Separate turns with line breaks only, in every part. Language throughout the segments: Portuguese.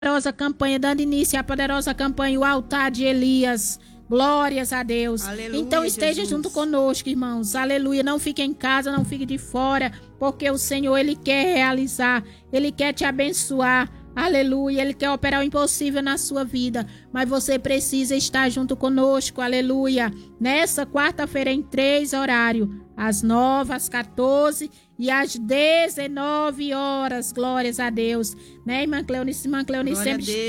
poderosa campanha, dando início à poderosa campanha, o altar de Elias. Glórias a Deus.
Aleluia,
então esteja
Jesus.
junto conosco, irmãos. Aleluia. Não fique em casa, não fique de fora, porque o Senhor, Ele quer realizar, Ele quer te abençoar. Aleluia. Ele quer operar o impossível na sua vida, mas você precisa estar junto conosco. Aleluia. Nessa quarta-feira em 3 horários, às 9, às 14 e às 19 horas. Glórias a Deus. Né, irmã Cleonice? Irmã Cleonice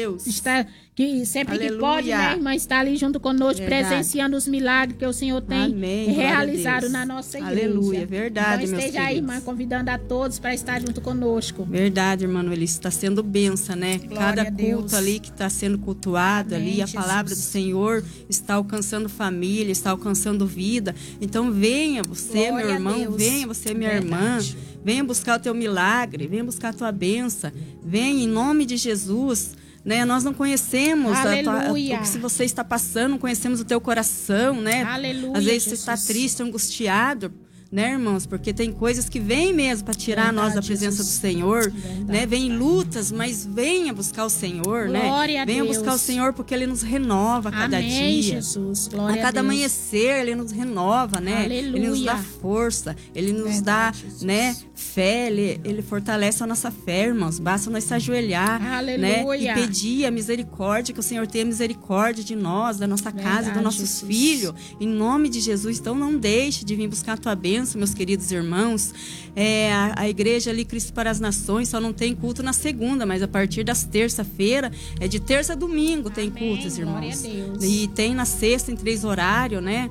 sempre que pode, né, irmã, está ali junto conosco, presenciando os milagres que o Senhor tem realizado na nossa igreja.
Aleluia, verdade,
então esteja aí, irmã, convidando a todos para estar junto conosco.
Verdade, irmã Noelice, está sendo bênção, né?
Glória
cada
a Deus.
culto ali que está sendo cultuado.
Amém,
ali, a
Jesus.
palavra do Senhor está alcançando família, está alcançando vida. Então venha você,
Glória
meu
a
irmão,
Deus.
venha você, minha
Verdade.
irmã, venha buscar o teu milagre, venha buscar a tua bênção, venha em nome de Jesus. Né? Nós não conhecemos o que você está passando, não conhecemos o teu coração, né?
Aleluia,
às vezes
Jesus.
você está triste, angustiado, né, irmãos? Porque tem coisas que vêm mesmo para tirar nós da presença do Senhor, né? Vem lutas, mas venha buscar o Senhor,
Glória
né?
a
Venha
Deus.
buscar o Senhor, porque Ele nos renova a cada
Amém,
dia.
Jesus. Glória
A cada
Deus.
amanhecer, Ele nos renova, né?
Aleluia.
Ele nos dá força, Ele nos dá,
Jesus.
né, fé, Ele fortalece a nossa fé, irmãos. Basta nós se ajoelhar, né? E pedir a misericórdia, que o Senhor tenha misericórdia de nós, da nossa casa, dos nossos
Jesus.
filhos, em nome de Jesus. Então não deixe de vir buscar a tua bênção, meus queridos irmãos. A igreja ali, Cristo para as Nações, só não tem culto na segunda, mas a partir das terça-feira, de terça a domingo tem cultos, irmãos.
Glória a Deus.
E tem na sexta em 3 horários, né?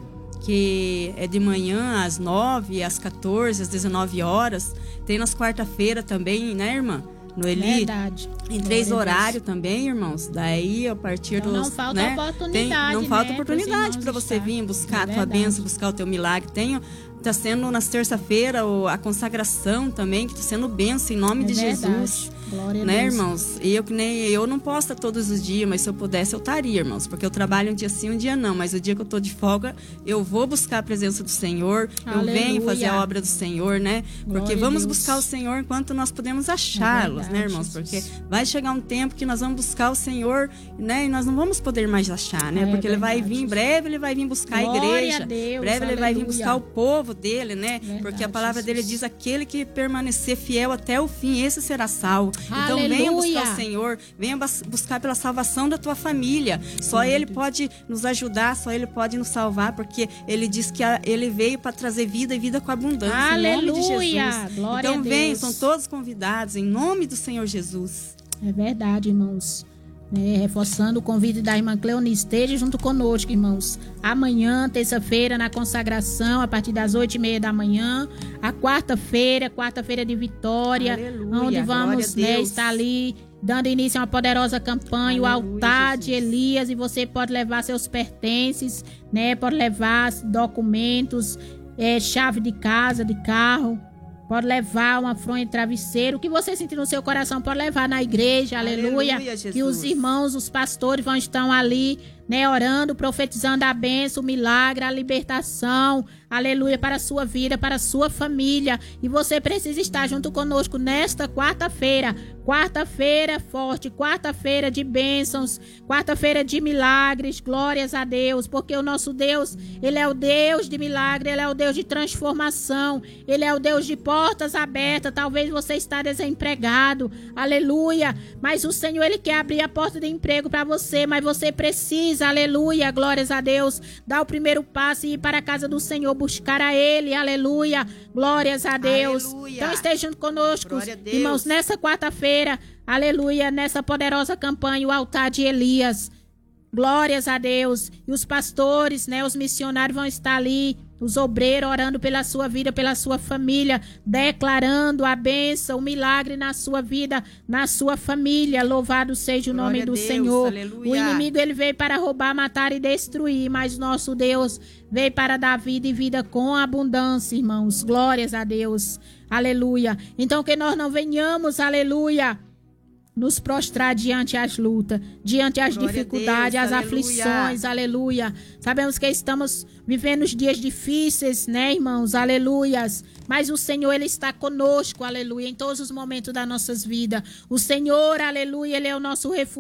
Que é de manhã às 9, às 14, às 19 horas. Tem nas quarta-feira também, né, irmã? Noeli?
Verdade.
Em 3 horários também, irmãos. Daí, a partir
então,
dos...
não falta
né,
oportunidade,
não falta
né,
oportunidade para você vir buscar a tua
verdade.
bênção, buscar o teu milagre. Está sendo nas terça-feira a consagração também, que está sendo bênção em nome de
verdade.
Jesus.
Glória a
Né,
Deus.
irmãos? Eu não posso estar todos os dias, mas se eu pudesse, eu estaria, irmãos. Porque eu trabalho um dia sim, um dia não. Mas o dia que eu estou de folga, eu vou buscar a presença do Senhor.
Aleluia.
Eu venho fazer a obra do Senhor, né? Porque
Glória a
vamos
Deus.
buscar o Senhor enquanto nós podemos achá-los, né, irmãos?
Jesus.
Porque vai chegar um tempo que nós vamos buscar o Senhor, né? E nós não vamos poder mais achar, né? Porque Ele vai vir, em breve Ele vai vir buscar
Glória
a igreja.
a Deus,
Em breve Ele vai vir
aleluia.
buscar o povo dele, né?
Verdade,
Porque a palavra
Jesus.
dele diz: aquele que permanecer fiel até o fim, esse será salvo. Então
Aleluia.
venha buscar o Senhor, venha buscar pela salvação da tua família. Só Ele pode nos ajudar, só Ele pode nos salvar, porque Ele diz que Ele veio para trazer vida e vida com abundância.
Aleluia.
Em nome de Jesus.
Glória
então
a
venham,
Deus.
são todos convidados em nome do Senhor Jesus.
É verdade, irmãos. Reforçando o convite da irmã Cleonice, esteja junto conosco, irmãos. Amanhã, terça-feira, na consagração, a partir das 8h30 da manhã. A quarta-feira de vitória,
Aleluia,
onde vamos,
glória a Deus.
estar ali dando início a uma poderosa campanha,
Aleluia,
o altar
Jesus.
de Elias, e você pode levar seus pertences, né? Pode levar documentos, chave de casa, de carro. Pode levar uma fronha de travesseiro. O que você sentir no seu coração, pode levar na igreja. Aleluia.
Jesus.
E os irmãos, os pastores vão estar ali, né, orando, profetizando a bênção, o milagre, a libertação. Aleluia, para a sua vida, para a sua família. E você precisa estar junto conosco nesta quarta-feira. Quarta-feira forte, quarta-feira de bênçãos, quarta-feira de milagres. Glórias a Deus, porque o nosso Deus, Ele é o Deus de milagre, Ele é o Deus de transformação, Ele é o Deus de portas abertas. Talvez você está desempregado, aleluia, mas o Senhor, Ele quer abrir a porta de emprego para você, mas você precisa, aleluia, glórias a Deus, dar o primeiro passo e ir para a casa do Senhor, buscar a Ele, aleluia, glórias a Deus.
Aleluia.
Então esteja conosco,
Glória a Deus.
irmãos, nessa quarta-feira, aleluia, nessa poderosa campanha, o altar de Elias. Glórias a Deus. E os pastores, né, os missionários vão estar ali, os obreiros orando pela sua vida, pela sua família, declarando a bênção, o milagre na sua vida, na sua família. Louvado seja o
Glória
nome do
a Deus,
Senhor.
aleluia.
O inimigo, ele veio para roubar, matar e destruir, mas nosso Deus veio para dar vida e vida com abundância, irmãos. Glórias a Deus. Aleluia. Então que nós não venhamos, aleluia, nos prostrar diante as lutas, diante as dificuldades, as aflições, aleluia. Sabemos que estamos vivendo os dias difíceis, né, irmãos, aleluias. Mas o Senhor, Ele está conosco, aleluia, em todos os momentos das nossas vidas. O Senhor, aleluia, Ele é o nosso refúgio.